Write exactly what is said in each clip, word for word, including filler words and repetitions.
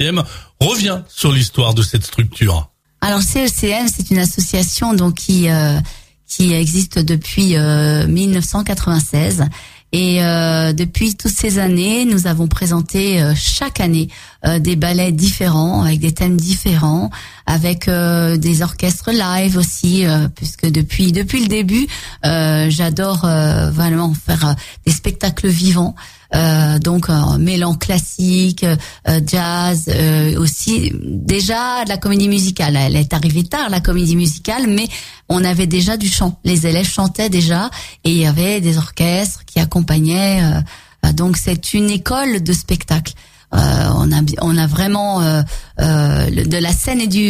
M revient sur l'histoire de cette structure. Alors C E C M, c'est une association donc qui euh, qui existe depuis euh, mille neuf cent quatre-vingt-seize. Et euh, depuis toutes ces années, nous avons présenté euh, chaque année euh, des ballets différents, avec des thèmes différents, avec euh, des orchestres live aussi, euh, puisque depuis depuis le début, euh, j'adore euh, vraiment faire euh, des spectacles vivants. Euh, donc euh, mêlant classique, euh, jazz, euh, aussi déjà de la comédie musicale. Elle est arrivée tard, la comédie musicale, mais on avait déjà du chant. Les élèves chantaient déjà et il y avait des orchestres qui accompagnaient. Euh, donc c'est une école de spectacle. Euh, on a on a vraiment euh, euh, de la scène et du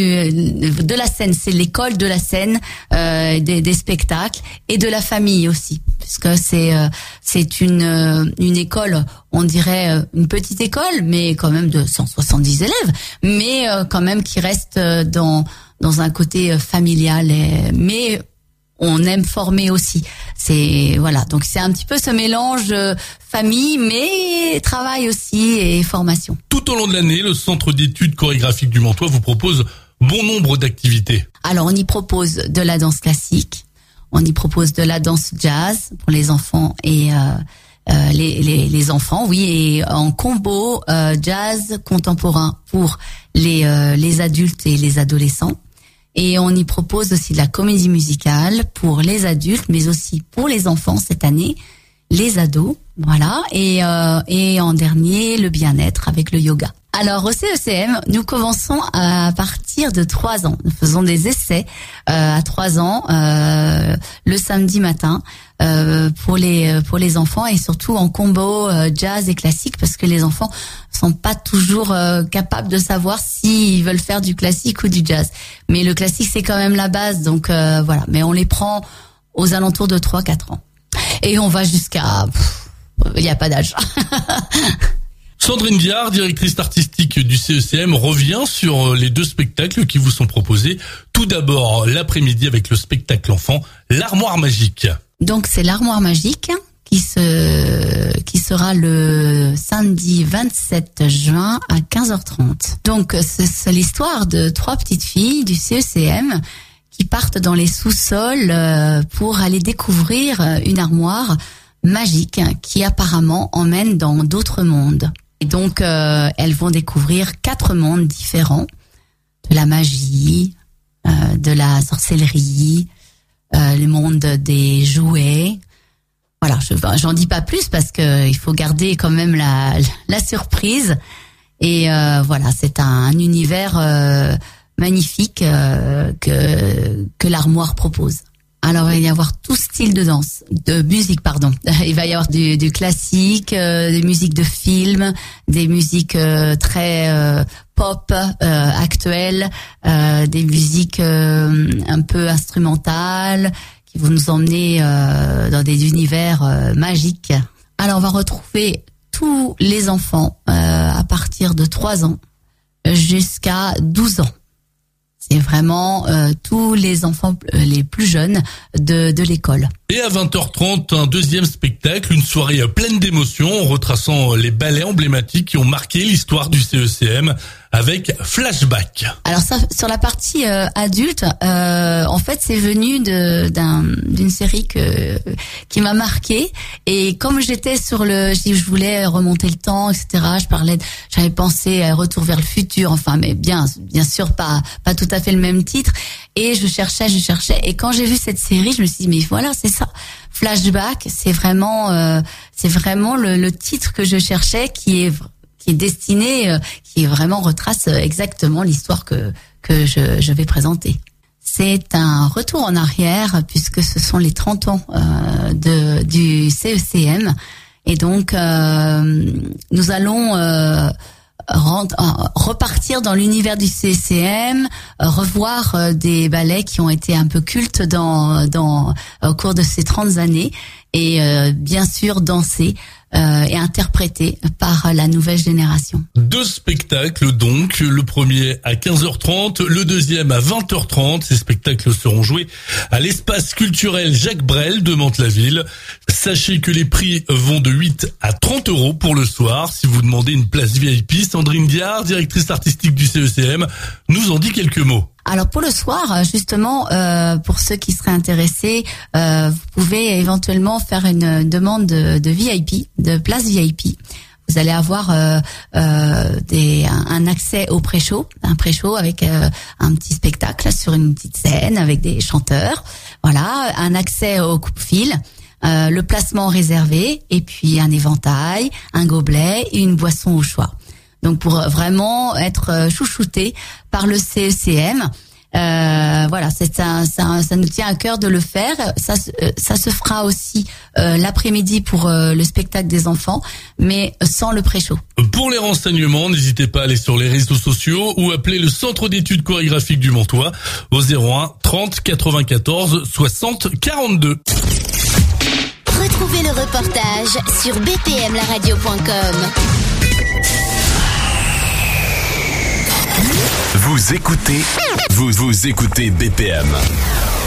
de la scène, c'est l'école de la scène, euh, des, des spectacles et de la famille aussi, puisque c'est euh, c'est une une école, on dirait une petite école, mais quand même de cent soixante-dix élèves, mais euh, quand même qui reste dans dans un côté familial, et, mais on aime former aussi. C'est voilà, donc c'est un petit peu ce mélange euh, famille, mais travail aussi et formation. Tout au long de l'année, le Centre d'études chorégraphiques du Mantois vous propose bon nombre d'activités. Alors on y propose de la danse classique, on y propose de la danse jazz pour les enfants et euh, euh, les, les les enfants, oui, et en combo euh, jazz contemporain pour les euh, les adultes et les adolescents. Et on y propose aussi de la comédie musicale pour les adultes, mais aussi pour les enfants cette année, les ados, voilà. Et euh, et en dernier, le bien-être avec le yoga. Alors au C E C M, nous commençons à partir de trois ans. Nous faisons des essais euh, à trois ans euh, le samedi matin euh, pour les pour les enfants et surtout en combo euh, jazz et classique, parce que les enfants sont pas toujours euh, capables de savoir s'ils veulent faire du classique ou du jazz. Mais le classique c'est quand même la base, donc euh, voilà. Mais on les prend aux alentours de trois quatre ans et on va jusqu'à il y a pas d'âge. Sandrine Viard, directrice artistique du C E C M, revient sur les deux spectacles qui vous sont proposés. Tout d'abord, l'après-midi avec le spectacle enfant, l'Armoire Magique. Donc c'est l'Armoire Magique qui se qui sera le samedi vingt-sept juin à quinze heures trente. Donc c'est, c'est l'histoire de trois petites filles du C E C M qui partent dans les sous-sols pour aller découvrir une armoire magique qui apparemment emmène dans d'autres mondes. Et donc, euh, elles vont découvrir quatre mondes différents, de la magie, euh, de la sorcellerie, euh, le monde des jouets. Voilà, je, j'en dis pas plus parce que il faut garder quand même la, la surprise. Et euh, voilà, c'est un, un univers euh, magnifique euh, que que l'armoire propose. Alors, il va y avoir tout style de danse, de musique, pardon. Il va y avoir du, du classique, euh, des musiques de films, des musiques euh, très euh, pop, euh, actuelles, euh, des musiques euh, un peu instrumentales qui vont nous emmener euh, dans des univers euh, magiques. Alors, on va retrouver tous les enfants euh, à partir de trois ans jusqu'à douze ans. C'est vraiment euh, tous les enfants euh, les plus jeunes de, de l'école. Et à vingt heures trente, un deuxième spectacle, une soirée pleine d'émotions, retraçant les ballets emblématiques qui ont marqué l'histoire du C E C M avec Flashback. Alors ça, sur la partie euh, adulte, euh, en fait, c'est venu de, d'un, d'une série que qui m'a marquée. Et comme j'étais sur le, je, je voulais remonter le temps, et cetera. Je parlais, de, j'avais pensé à Retour vers le futur, enfin, mais bien, bien sûr, pas pas tout à fait le même titre. Et je cherchais, je cherchais. Et quand j'ai vu cette série, je me suis dit, mais voilà, c'est ça. Flashback, c'est vraiment, euh, c'est vraiment le, le titre que je cherchais, qui est qui est destiné, euh, qui vraiment retrace exactement l'histoire que que je, je vais présenter. C'est un retour en arrière puisque ce sont les trente ans euh, de du C E C M et donc euh, nous allons euh, rent- repartir dans l'univers du C E C M, revoir euh, des ballets qui ont été un peu cultes dans dans au cours de ces trente années et euh, bien sûr danser euh, et interprétés par la nouvelle génération. Deux spectacles donc, le premier à quinze heures trente, le deuxième à vingt heures trente. Ces spectacles seront joués à l'espace culturel Jacques Brel de Mantes-la-Ville. Sachez que les prix vont de huit à trente euros pour le soir. Si vous demandez une place V I P, Sandrine Diard, directrice artistique du C E C M, nous en dit quelques mots. Alors pour le soir, justement, euh, pour ceux qui seraient intéressés, euh, vous pouvez éventuellement faire une demande de, de V I P, de place V I P. Vous allez avoir euh, euh, des, un, un accès au pré-show, un pré-show avec euh, un petit spectacle sur une petite scène avec des chanteurs. Voilà, un accès au coupe-fil. Euh, le placement réservé et puis un éventail, un gobelet et une boisson au choix. Donc pour vraiment être chouchouté par le C E C M, euh, voilà, c'est ça, ça, ça nous tient à cœur de le faire. Ça, ça se fera aussi euh, l'après-midi pour euh, le spectacle des enfants, mais sans le pré-show. Pour les renseignements, n'hésitez pas à aller sur les réseaux sociaux ou appeler le Centre d'études chorégraphiques du Montois au zéro un trente quatre-vingt-quatorze soixante quarante-deux. Retrouvez le reportage sur b p m la radio point com. Vous écoutez, vous vous écoutez B P M.